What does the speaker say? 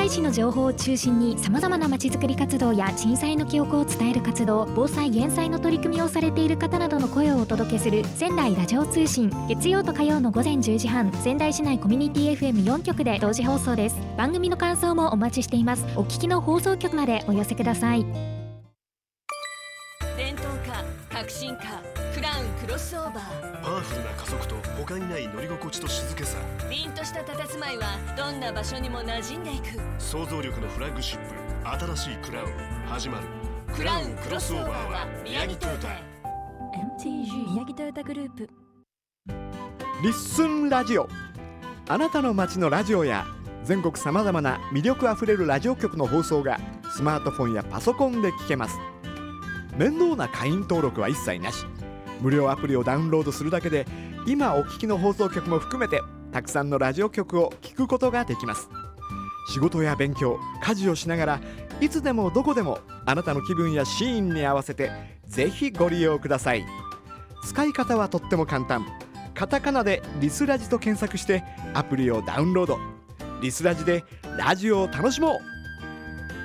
台市の情報を中心に様々なまちづくり活動や震災の記憶を伝える活動、防災減災の取り組みをされている方などの声をお届けする仙台ラジオ通信。月曜と火曜の午前10時半、仙台市内コミュニティ FM4 局で同時放送です。番組の感想もお待ちしています。お聞きの放送局までお寄せください。 電動化、革新化、クラウンクロスオーバー。 パワフルな加速と他にない乗り心地と静けさ。 凛とした佇まいはどんな場所にも馴染んでいく。 想像力のフラッグシップ、新しいクラウン始まる。 クラウンクロスオーバーは宮城トヨタ。 MTG 宮城トヨタグループ。 リッスンラジオ。あなたの街のラジオや全国さまざまな魅力あふれるラジオ局の放送がスマートフォンやパソコンで聞けます。面倒な会員登録は一切なし。無料アプリをダウンロードするだけで今お聞きの放送局も含めてたくさんのラジオ局を聞くことができます。仕事や勉強、家事をしながらいつでもどこでもあなたの気分やシーンに合わせてぜひご利用ください。使い方はとっても簡単。カタカナでリスラジと検索してアプリをダウンロード。リスラジでラジオを楽しもう。